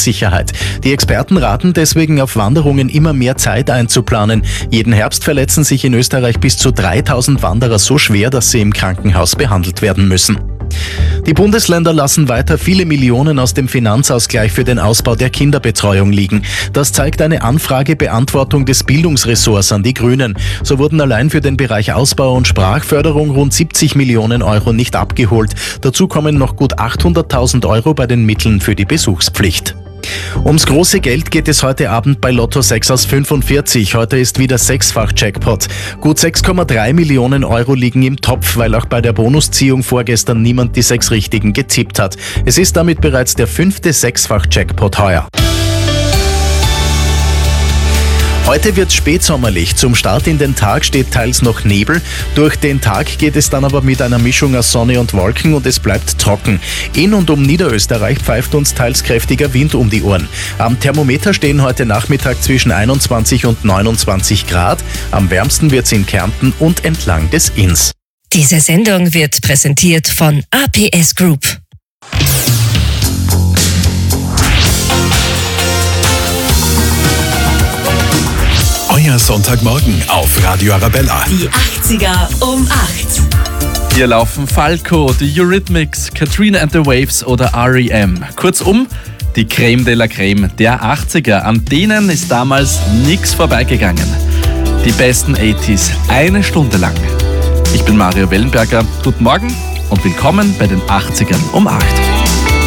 Planungssicherheit. Die Experten raten deswegen, auf Wanderungen immer mehr Zeit einzuplanen. Jeden Herbst verletzen sich in Österreich bis zu 3000 Wanderer so schwer, dass sie im Krankenhaus behandelt werden müssen. Die Bundesländer lassen weiter viele Millionen aus dem Finanzausgleich für den Ausbau der Kinderbetreuung liegen. Das zeigt eine Anfragebeantwortung des Bildungsressorts an die Grünen. So wurden allein für den Bereich Ausbau und Sprachförderung rund 70 Millionen Euro nicht abgeholt. Dazu kommen noch gut 800.000 Euro bei den Mitteln für die Besuchspflicht. Ums große Geld geht es heute Abend bei Lotto 6 aus 45. Heute ist wieder Sechsfach-Jackpot. Gut 6,3 Millionen Euro liegen im Topf, weil auch bei der Bonusziehung vorgestern niemand die 6 Richtigen getippt hat. Es ist damit bereits der 5. Sechsfach-Jackpot heuer. Heute wird spätsommerlich. Zum Start in den Tag steht teils noch Nebel. Durch den Tag geht es dann aber mit einer Mischung aus Sonne und Wolken und es bleibt trocken. In und um Niederösterreich pfeift uns teils kräftiger Wind um die Ohren. Am Thermometer stehen heute Nachmittag zwischen 21 und 29 Grad. Am wärmsten wird's in Kärnten und entlang des Inns. Diese Sendung wird präsentiert von APS Group. Euer Sonntagmorgen auf Radio Arabella. Die 80er um 8. Hier laufen Falco, die Eurythmics, Katrina and the Waves oder R.E.M. Kurzum, die Creme de la Creme der 80er. An denen ist damals nichts vorbeigegangen. Die besten 80s, eine Stunde lang. Ich bin Mario Wellenberger. Guten Morgen und willkommen bei den 80ern um 8.